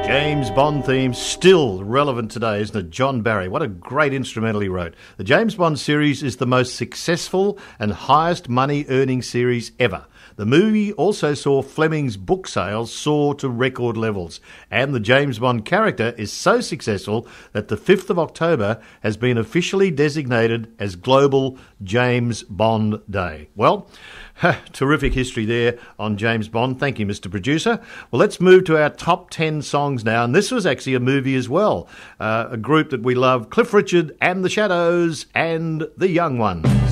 James Bond theme, still relevant today, isn't it? John Barry, what a great instrumental he wrote. The James Bond series is the most successful and highest money-earning series ever. The movie also saw Fleming's book sales soar to record levels, and the James Bond character is so successful that the 5th of October has been officially designated as Global James Bond Day. Well, terrific history there on James Bond. Thank you, Mr. Producer. Well, let's move to our top 10 songs now, and this was actually a movie as well. A group that we love, Cliff Richard and the Shadows and The Young One.